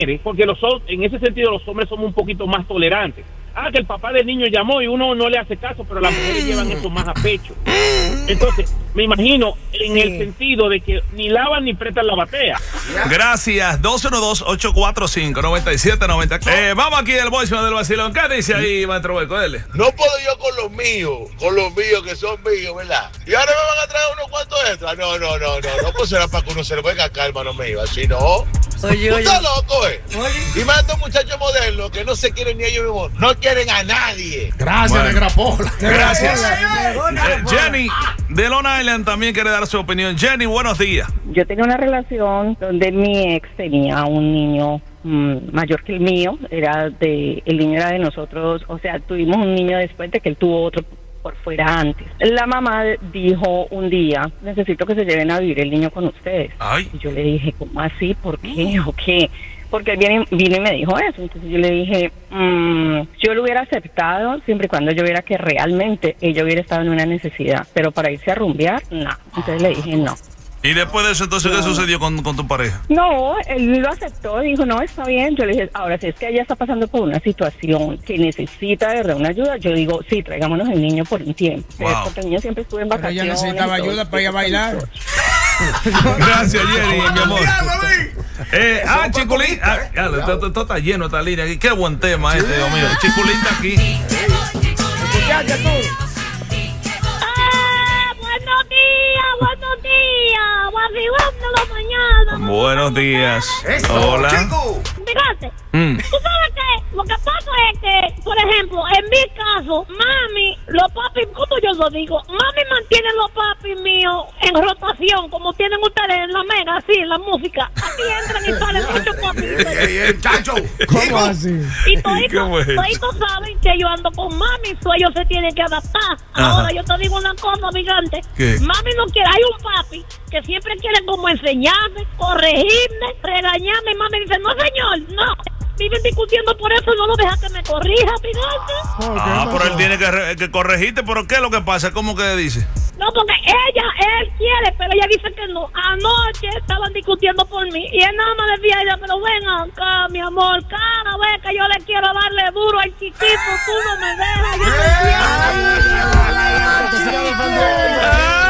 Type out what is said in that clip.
porque en ese sentido los hombres somos un poquito más tolerantes. Que el papá del niño llamó y uno no le hace caso, pero las mujeres llevan eso más a pecho. Entonces, me imagino en el sentido de que ni lavan ni prestan la batea. Gracias. 212-845-9790. Vamos aquí al voicemail del vacilón. ¿Qué dice ahí, maestro Beco? Dele. No puedo yo con los míos que son míos, ¿verdad? Y ahora me van a traer unos cuantos extras. No, pues será para que uno se le venga acá, hermano mío. Así no. Oye. Está loco, Y más estos muchachos modernos que no se quieren ni ellos mismos. No quieren a nadie. Gracias, Negra Pola. Gracias. Jenny de Long Island también quiere dar su opinión. Jenny, buenos días. Yo tenía una relación donde mi ex tenía un niño mayor que el mío. El niño era de nosotros. O sea, tuvimos un niño después de que él tuvo otro por fuera antes. La mamá dijo un día, necesito que se lleven a vivir el niño con ustedes. Ay. Y yo le dije, ¿cómo así? ¿Por qué? ¿O qué? Porque él vino y me dijo eso. Entonces yo le dije, yo lo hubiera aceptado siempre y cuando yo viera que realmente ella hubiera estado en una necesidad, pero para irse a rumbear, no. Entonces le dije no. Y después de eso, entonces, ¿qué sucedió con tu pareja? No, él lo aceptó, dijo, no, está bien. Yo le dije, ahora, si es que ella está pasando por una situación que necesita de verdad una ayuda, yo digo, sí, traigámonos el niño por un tiempo. Wow. Porque el niño siempre estuvo en vacaciones. Pero ella necesitaba ayuda para ir a bailar. Gracias, Jenny, mi amor. Chiculín. Esto está lleno, esta línea aquí. Qué buen tema este, Dios mío. Chiculín está aquí. Escuchaste tú. Buenos días, vacilón de la mañana. Buenos días. Hola. Fíjate, tú sabes que lo que pasa es que, por ejemplo, en mi caso, mami, los papis, ¿cómo yo lo digo? Mami mantiene los papis míos en rotación, como tienen ustedes en la mega, así, en la música. Aquí entran y salen muchos papis. Chacho. ¿Cómo así? Y toditos saben que yo ando con mami, so ellos se tienen que adaptar. Ahora yo te digo una cosa, gigante. ¿Qué? Mami no quiere, hay un papi que siempre quiere como enseñarme, corregirme, regañarme. Y mami dice, no señor, no. Viven discutiendo por eso y no lo deja que me corrija, fíjate. Pero él tiene que corregirte. ¿Pero qué es lo que pasa? ¿Cómo que dice? No, porque él quiere, pero ella dice que no. Anoche estaban discutiendo por mí y él nada más decía a ella, pero ven acá, mi amor, cada vez que yo le quiero darle duro al chiquito, tú no me dejas. Yo te quiero.